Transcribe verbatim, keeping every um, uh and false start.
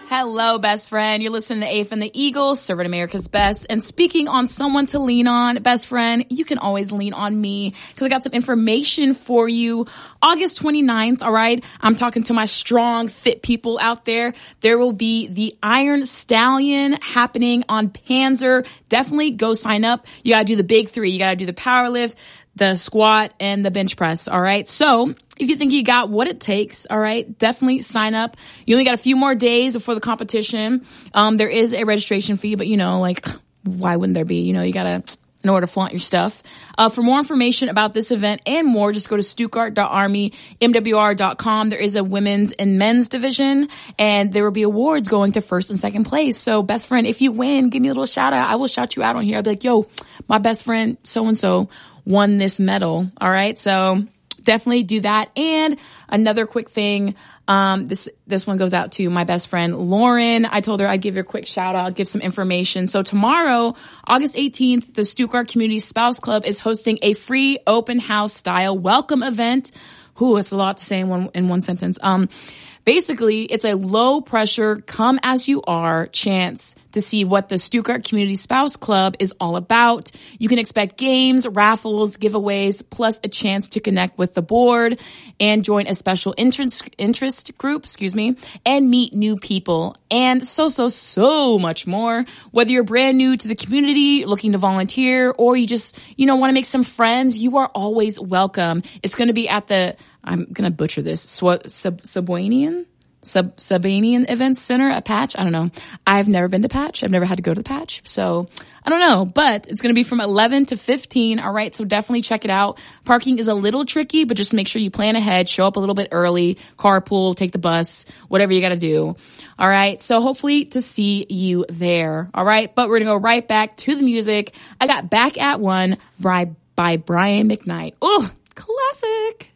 Hello, best friend. You're listening to Afe and the Eagle, serving America's best. And speaking on someone to lean on, best friend, you can always lean on me because I got some information for you. August twenty-ninth, all right? I'm talking to my strong, fit people out there. There will be the Iron Stallion happening on Panzer. Definitely go sign up. You got to do the big three. You got to do the power lift, the squat, and the bench press, all right? So if you think you got what it takes, all right, definitely sign up. You only got a few more days before the competition. Um, there is a registration fee, but you know, like, why wouldn't there be? You know, you gotta, in order to flaunt your stuff. Uh, for more information about this event and more, just go to stuttgart dot army m w r dot com. There is a women's and men's division, and there will be awards going to first and second place. So, best friend, if you win, give me a little shout out. I will shout you out on here. I'll be like, yo, my best friend so-and-so won this medal. All right. So definitely do that. And another quick thing, um, this, this one goes out to my best friend, Lauren. I told her I'd give her a quick shout out, give some information. So tomorrow, August eighteenth, the Stuttgart Community Spouse Club is hosting a free open house style welcome event. Ooh, it's a lot to say in one, in one sentence. Um, basically, it's a low pressure, come as you are chance to see what the Stuttgart Community Spouse Club is all about. You can expect games, raffles, giveaways, plus a chance to connect with the board and join a special interest, interest group, excuse me, and meet new people and so, so, so much more. Whether you're brand new to the community, looking to volunteer, or you just, you know, want to make some friends, you are always welcome. It's going to be at the, I'm going to butcher this, Sw- Sub- Subwanian? Sub Sabanian Events Center at Patch. I don't know. I've never been to Patch. I've never had to go to the Patch. So I don't know, but it's going to be from eleven to fifteen. All right. So definitely check it out. Parking is a little tricky, but just make sure you plan ahead, show up a little bit early, carpool, take the bus, whatever you got to do. All right. So hopefully to see you there. All right. But we're going to go right back to the music. I got Back at One by, by Brian McKnight. Oh, classic.